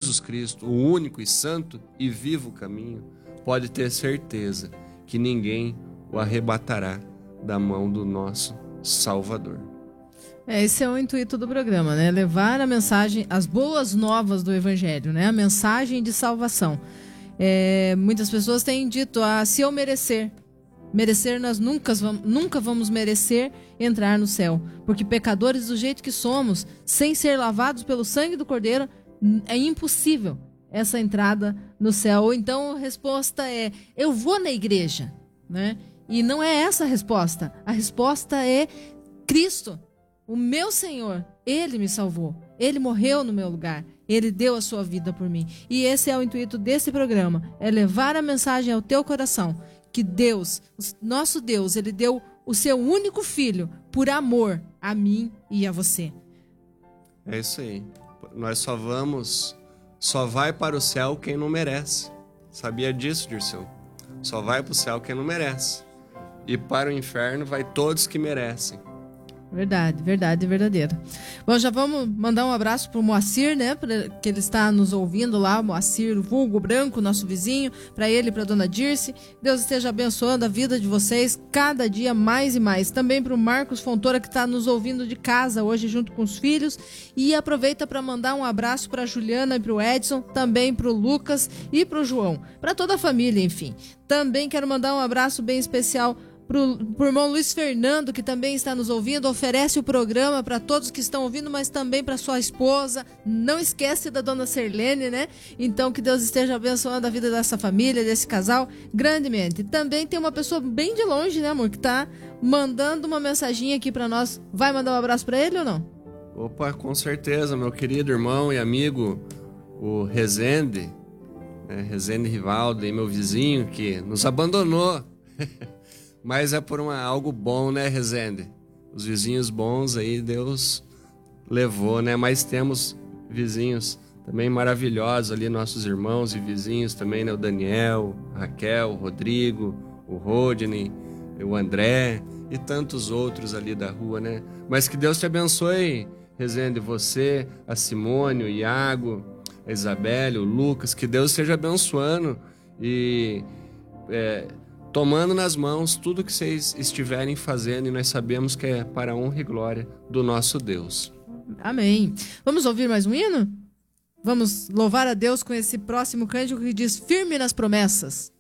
Jesus Cristo, o único e santo e vivo caminho, pode ter certeza que ninguém o arrebatará da mão do nosso Salvador. Esse é o intuito do programa, né? Levar a mensagem, as boas novas do Evangelho, né? A mensagem de salvação. Muitas pessoas têm dito, se eu merecer, nós nunca vamos merecer entrar no céu, porque pecadores do jeito que somos, sem ser lavados pelo sangue do Cordeiro, é impossível essa entrada no céu. Ou então a resposta é, eu vou na igreja, né? E não é essa a resposta é Cristo, o meu Senhor. Ele me salvou, Ele morreu no meu lugar, Ele deu a sua vida por mim. E esse é o intuito desse programa, é levar a mensagem ao teu coração, que Deus, nosso Deus, Ele deu o seu único Filho por amor a mim e a você. É isso aí. Nós só vai para o céu quem não merece. Sabia disso, Dirceu? Só vai para o céu quem não merece. E para o inferno vai todos que merecem. Verdade, verdadeiro. Bom, já vamos mandar um abraço pro Moacir, né? Que ele está nos ouvindo lá, Moacir Vulgo Branco, nosso vizinho, para ele e para dona Dirce. Deus esteja abençoando a vida de vocês cada dia mais e mais. Também pro Marcos Fontoura, que está nos ouvindo de casa hoje junto com os filhos. E aproveita para mandar um abraço para Juliana e pro Edson, também pro Lucas e pro João, para toda a família, enfim. Também quero mandar um abraço bem especial pro irmão Luiz Fernando, que também está nos ouvindo, oferece o programa para todos que estão ouvindo, mas também para sua esposa. Não esquece da dona Serlene, né? Então que Deus esteja abençoando a vida dessa família, desse casal, grandemente. Também tem uma pessoa bem de longe, né, amor, que tá mandando uma mensaginha aqui para nós. Vai mandar um abraço para ele ou não? Opa, com certeza, meu querido irmão e amigo, o Rezende, Rezende Rivaldo, e meu vizinho, que nos abandonou. Mas é por algo bom, né, Rezende? Os vizinhos bons aí, Deus levou, né? Mas temos vizinhos também maravilhosos ali, nossos irmãos e vizinhos também, né? O Daniel, a Raquel, o Rodrigo, o Rodney, o André e tantos outros ali da rua, né? Mas que Deus te abençoe, Rezende, você, a Simone, o Iago, a Isabelle, o Lucas, que Deus esteja abençoando e tomando nas mãos tudo que vocês estiverem fazendo, e nós sabemos que é para a honra e glória do nosso Deus. Amém. Vamos ouvir mais um hino? Vamos louvar a Deus com esse próximo cântico que diz: firme nas promessas.